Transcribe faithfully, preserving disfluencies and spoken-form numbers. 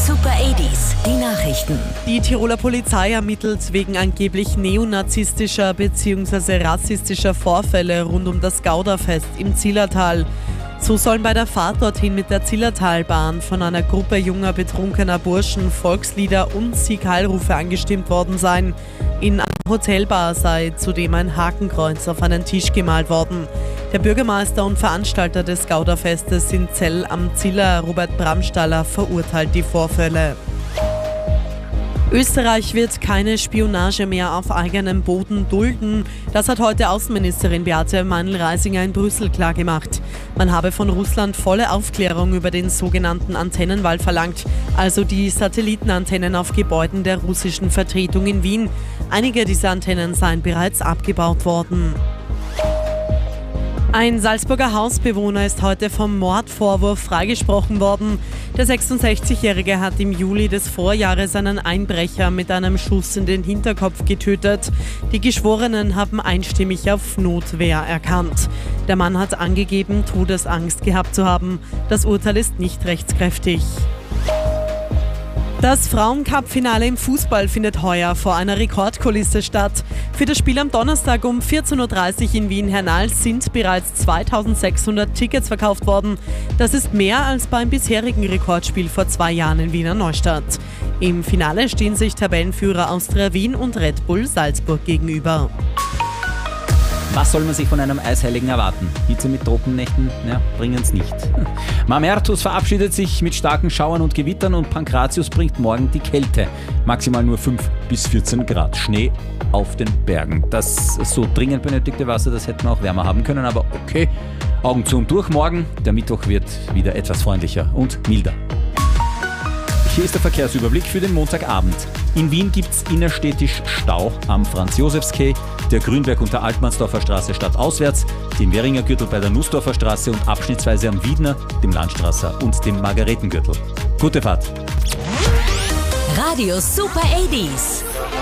Super achtziger, die Nachrichten. Die Tiroler Polizei ermittelt wegen angeblich neonazistischer bzw. rassistischer Vorfälle rund um das Gauderfest im Zillertal. So sollen bei der Fahrt dorthin mit der Zillertalbahn von einer Gruppe junger betrunkener Burschen Volkslieder und Sieg-Heil-Rufe angestimmt worden sein. In einer Hotelbar sei zudem ein Hakenkreuz auf einen Tisch gemalt worden. Der Bürgermeister und Veranstalter des Gauderfestes in Zell am Ziller, Robert Bramstaller, verurteilt die Vorfälle. Österreich wird keine Spionage mehr auf eigenem Boden dulden. Das hat heute Außenministerin Beate Meindl-Reisinger in Brüssel klargemacht. Man habe von Russland volle Aufklärung über den sogenannten Antennenwall verlangt, also die Satellitenantennen auf Gebäuden der russischen Vertretung in Wien. Einige dieser Antennen seien bereits abgebaut worden. Ein Salzburger Hausbewohner ist heute vom Mordvorwurf freigesprochen worden. Der sechsundsechzigjährige hat im Juli des Vorjahres einen Einbrecher mit einem Schuss in den Hinterkopf getötet. Die Geschworenen haben einstimmig auf Notwehr erkannt. Der Mann hat angegeben, Todesangst gehabt zu haben. Das Urteil ist nicht rechtskräftig. Das Frauencup-Finale im Fußball findet heuer vor einer Rekordkulisse statt. Für das Spiel am Donnerstag um vierzehn Uhr dreißig in Wien-Hernal sind bereits zweitausendsechshundert Tickets verkauft worden. Das ist mehr als beim bisherigen Rekordspiel vor zwei Jahren in Wiener Neustadt. Im Finale stehen sich Tabellenführer Austria Wien und Red Bull Salzburg gegenüber. Was soll man sich von einem Eisheiligen erwarten? Hitze mit Trockennächten? Ja, bringen's nicht. Mamertus verabschiedet sich mit starken Schauern und Gewittern und Pankratius bringt morgen die Kälte. Maximal nur fünf bis vierzehn Grad. Schnee auf den Bergen. Das so dringend benötigte Wasser, das hätten wir auch wärmer haben können, aber okay. Augen zu und durch morgen. Der Mittwoch wird wieder etwas freundlicher und milder. Hier ist der Verkehrsüberblick für den Montagabend. In Wien gibt es innerstädtisch Stau am Franz-Josefs-Quai, der Grünberg und der Altmannsdorfer Straße stadtauswärts, dem Währinger Gürtel bei der Nussdorfer Straße und abschnittsweise am Wiedner, dem Landstrasser und dem Margaretengürtel. Gute Fahrt! Radio Super achtziger.